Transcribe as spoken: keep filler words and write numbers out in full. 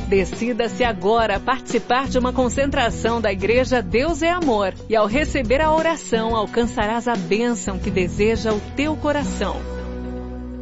Decida-se agora a participar de uma concentração da Igreja Deus é Amor e ao receber a oração alcançarás a bênção que deseja o teu coração.